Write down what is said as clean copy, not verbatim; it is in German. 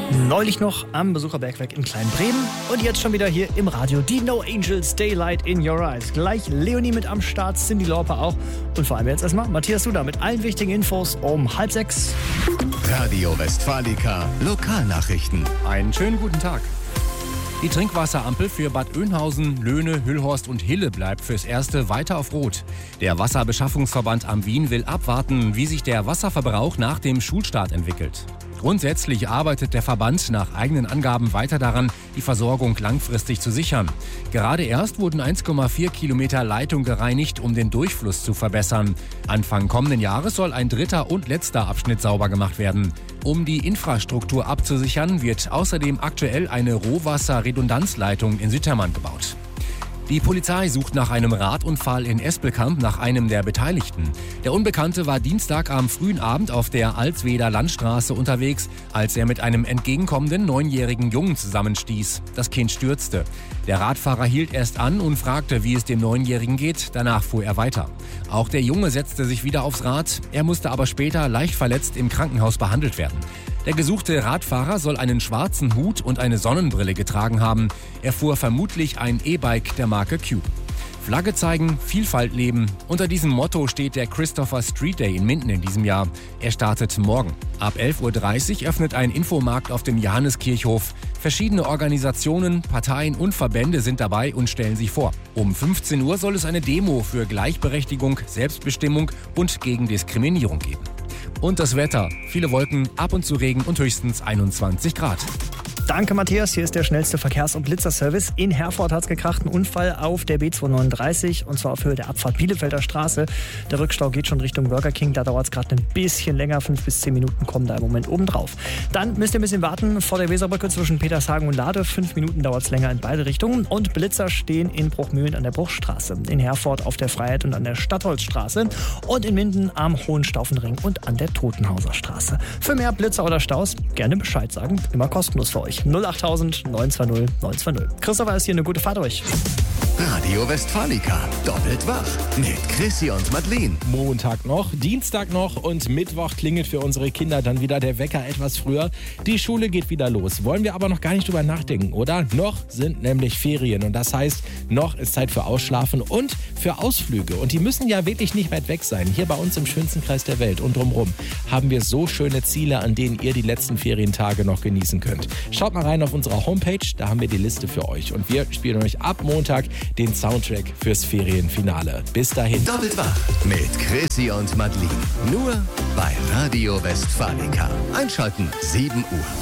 Neulich noch am Besucherbergwerk in Kleinbremen und jetzt schon wieder hier im Radio. Die No Angels, Daylight in Your Eyes. Gleich Leonie mit am Start, Cyndi Lauper auch. Und vor allem jetzt erstmal Matthias Suda mit allen wichtigen Infos um 5:30. Radio Westfalica, Lokalnachrichten. Einen schönen guten Tag. Die Trinkwasserampel für Bad Oeynhausen, Löhne, Hüllhorst und Hille bleibt fürs Erste weiter auf Rot. Der Wasserbeschaffungsverband am Wien will abwarten, wie sich der Wasserverbrauch nach dem Schulstart entwickelt. Grundsätzlich arbeitet der Verband nach eigenen Angaben weiter daran, die Versorgung langfristig zu sichern. Gerade erst wurden 1,4 Kilometer Leitung gereinigt, um den Durchfluss zu verbessern. Anfang kommenden Jahres soll ein dritter und letzter Abschnitt sauber gemacht werden. Um die Infrastruktur abzusichern, wird außerdem aktuell eine Rohwasser-Redundanzleitung in Südhermann gebaut. Die Polizei sucht nach einem Radunfall in Espelkamp nach einem der Beteiligten. Der Unbekannte war Dienstag am frühen Abend auf der Alsweder Landstraße unterwegs, als er mit einem entgegenkommenden 9-jährigen Jungen zusammenstieß. Das Kind stürzte. Der Radfahrer hielt erst an und fragte, wie es dem 9-Jährigen geht. Danach fuhr er weiter. Auch der Junge setzte sich wieder aufs Rad. Er musste aber später leicht verletzt im Krankenhaus behandelt werden. Der gesuchte Radfahrer soll einen schwarzen Hut und eine Sonnenbrille getragen haben. Er fuhr vermutlich ein E-Bike der Marke Cube. Flagge zeigen, Vielfalt leben. Unter diesem Motto steht der Christopher Street Day in Minden in diesem Jahr. Er startet morgen. Ab 11:30 Uhr öffnet ein Infomarkt auf dem Johanneskirchhof. Verschiedene Organisationen, Parteien und Verbände sind dabei und stellen sich vor. Um 15 Uhr soll es eine Demo für Gleichberechtigung, Selbstbestimmung und gegen Diskriminierung geben. Und das Wetter. Viele Wolken, ab und zu Regen und höchstens 21 Grad. Danke Matthias, hier ist der schnellste Verkehrs- und Blitzerservice. In Herford hat es gekracht, ein Unfall auf der B239 und zwar auf Höhe der Abfahrt Bielefelder Straße. Der Rückstau geht schon Richtung Burger King, da dauert es gerade ein bisschen länger, 5 bis 10 Minuten kommen da im Moment obendrauf. Dann müsst ihr ein bisschen warten vor der Weserbrücke zwischen Petershagen und Lade, 5 Minuten dauert es länger in beide Richtungen und Blitzer stehen in Bruchmühlen an der Bruchstraße, in Herford auf der Freiheit und an der Stadtholzstraße und in Minden am Hohenstaufenring und an der Totenhauser Straße. Für mehr Blitzer oder Staus gerne Bescheid sagen, immer kostenlos für euch. 08000 920 920. Christopher ist hier, eine gute Fahrt euch. Radio Westfalica, doppelt wach mit Chrissy und Madeleine. Montag noch, Dienstag noch und Mittwoch klingelt für unsere Kinder dann wieder der Wecker etwas früher. Die Schule geht wieder los. Wollen wir aber noch gar nicht drüber nachdenken, oder? Noch sind nämlich Ferien und das heißt, noch ist Zeit für Ausschlafen und für Ausflüge. Und die müssen ja wirklich nicht weit weg sein. Hier bei uns im schönsten Kreis der Welt und drumherum haben wir so schöne Ziele, an denen ihr die letzten Ferientage noch genießen könnt. Schaut mal rein auf unserer Homepage, da haben wir die Liste für euch. Und wir spielen euch ab Montag den Soundtrack fürs Ferienfinale. Bis dahin. Doppelt wach mit Chrissy und Madeleine. Nur bei Radio Westfalica. Einschalten, 7 Uhr.